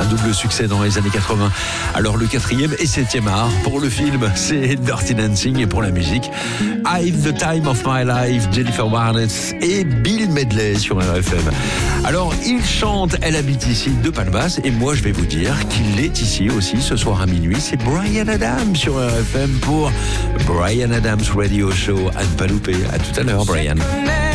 un double succès dans les années 80. Alors le 4e et 7e art pour le film, c'est Dirty Dancing, et pour la musique, I've the Time of My Life, Jennifer Barnes et Bill Medley sur RFM. Alors il chante, elle habite ici de Palmas, et moi je vais vous dire qu'il est ici aussi ce soir à minuit. C'est Bryan Adams sur RFM pour Bryan Adams Radio Show. Anne Paloupé, à tout à l'heure Bryan.